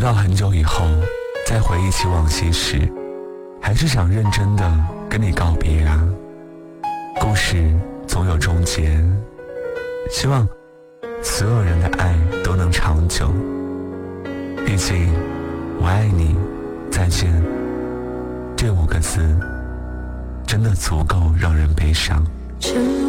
到很久以后再回忆起往昔时，还是想认真的跟你告别啊。故事总有终结，希望所有人的爱都能长久。毕竟我爱你再见这5个字真的足够让人悲伤。